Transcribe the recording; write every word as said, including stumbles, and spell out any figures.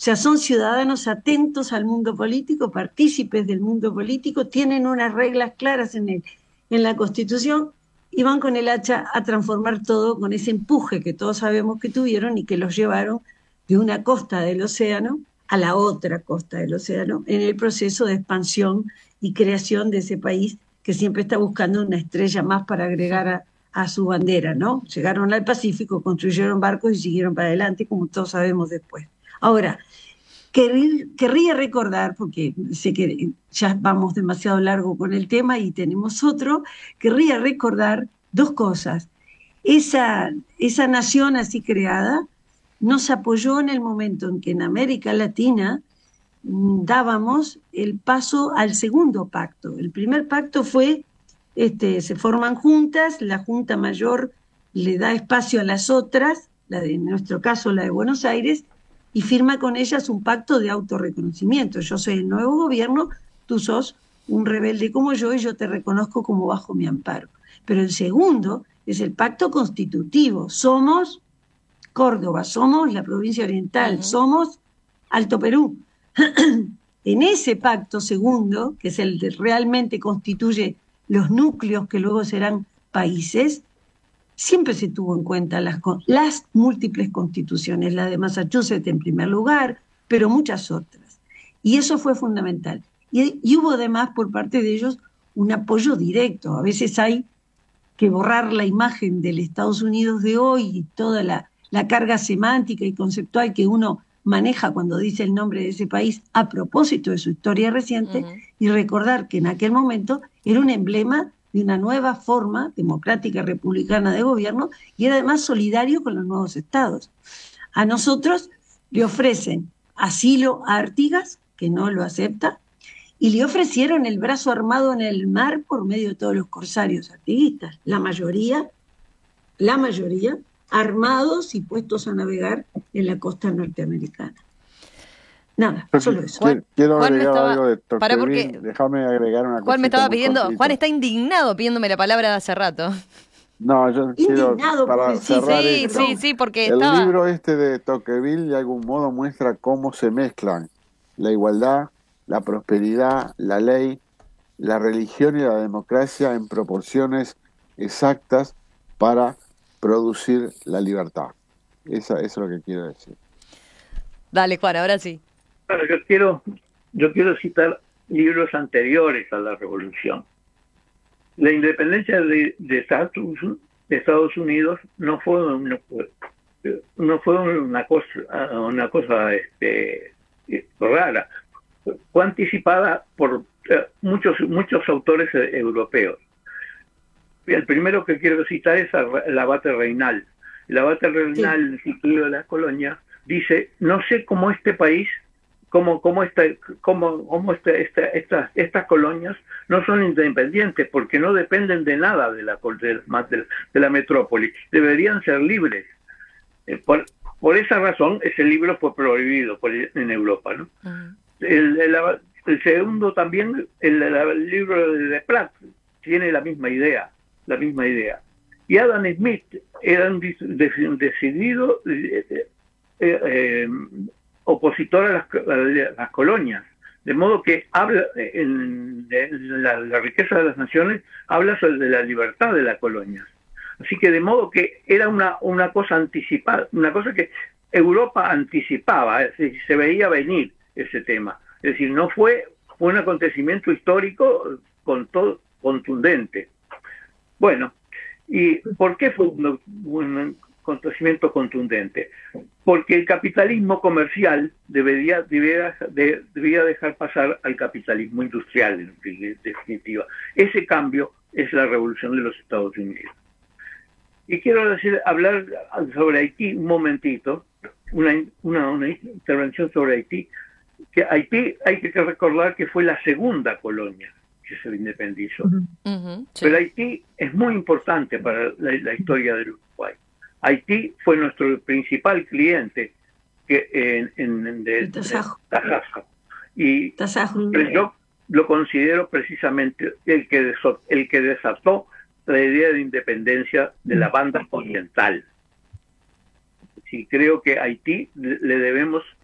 sea, son ciudadanos atentos al mundo político, partícipes del mundo político, tienen unas reglas claras en, el, en la Constitución y van con el hacha a transformar todo con ese empuje que todos sabemos que tuvieron y que los llevaron de una costa del océano a la otra costa del océano en el proceso de expansión y creación de ese país que siempre está buscando una estrella más para agregar a, a su bandera, ¿no? Llegaron al Pacífico, construyeron barcos y siguieron para adelante, como todos sabemos después. Ahora, querría, querría recordar, porque sé que ya vamos demasiado largo con el tema y tenemos otro, querría recordar dos cosas. Esa, esa nación así creada nos apoyó en el momento en que en América Latina dábamos el paso al segundo pacto. El primer pacto fue, este, se forman juntas, la Junta Mayor le da espacio a las otras, la de, en nuestro caso la de Buenos Aires, y firma con ellas un pacto de autorreconocimiento. Yo soy el nuevo gobierno, tú sos un rebelde como yo y yo te reconozco como bajo mi amparo. Pero el segundo es el pacto constitutivo. Somos Córdoba, somos la provincia oriental, uh-huh. somos Alto Perú. En ese pacto segundo, que es el que realmente constituye los núcleos que luego serán países, siempre se tuvo en cuenta las, las múltiples constituciones, la de Massachusetts en primer lugar, pero muchas otras. Y eso fue fundamental. Y, y hubo además por parte de ellos un apoyo directo. A veces hay que borrar la imagen del Estados Unidos de hoy y toda la, la carga semántica y conceptual que uno maneja cuando dice el nombre de ese país a propósito de su historia reciente, uh-huh. y recordar que en aquel momento era un emblema de una nueva forma democrática republicana de gobierno y era además solidario con los nuevos estados. A nosotros le ofrecen asilo a Artigas, que no lo acepta, y le ofrecieron el brazo armado en el mar por medio de todos los corsarios artiguistas, la mayoría, la mayoría, armados y puestos a navegar en la costa norteamericana. Nada, solo eso. Juan, quiero Juan agregar estaba, algo de para porque, déjame agregar una cosa. Juan me estaba pidiendo, Juan está indignado pidiéndome la palabra de hace rato. No, yo indignado quiero para sí, cerrar sí, esto, sí, sí, porque el estaba... libro este de Tocqueville de algún modo muestra cómo se mezclan la igualdad, la prosperidad, la ley, la religión y la democracia en proporciones exactas para producir la libertad. Eso, eso es lo que quiero decir. Dale, Juan, ahora sí. Bueno, yo quiero, yo quiero citar libros anteriores a la Revolución. La independencia de, de, Estados, de Estados Unidos no fue una, no fue una cosa, una cosa este, rara. Fue anticipada por muchos, muchos autores europeos. El primero que quiero citar es el abate Reynal. El abate Reynal, sí. En el ciclo de las colonias, dice: no sé cómo este país, cómo, cómo, esta, cómo, cómo esta, esta, esta, estas colonias no son independientes, porque no dependen de nada de la, de, de, de la metrópoli. Deberían ser libres. Eh, por, por esa razón, ese libro fue prohibido por, en Europa, ¿no? Uh-huh. el, el, el segundo también, el, el libro de Desplat, tiene la misma idea. la misma idea. Y Adam Smith era un decidido eh, eh, eh, opositor a las, a las colonias, de modo que habla en, en la, la riqueza de las naciones, habla sobre la libertad de las colonias. Así que de modo que era una, una cosa anticipada, una cosa que Europa anticipaba, es decir, se veía venir ese tema. Es decir, no fue un acontecimiento histórico con todo, contundente. Bueno, ¿y por qué fue un, un acontecimiento contundente? Porque el capitalismo comercial debería, debía, de, debía dejar pasar al capitalismo industrial, en, en definitiva. Ese cambio es la revolución de los Estados Unidos. Y quiero decir, hablar sobre Haití un momentito, una, una, una intervención sobre Haití, que Haití hay que recordar que fue la segunda colonia que se independizó. Uh-huh, sí. Pero Haití es muy importante para la, la historia del Uruguay. Haití fue nuestro principal cliente que en, en, en de, Tasajo. De Tasajo. Y Tasajo. Yo lo considero precisamente el que, desató, el que desató la idea de independencia de la banda oriental. Sí, creo que a Haití le debemos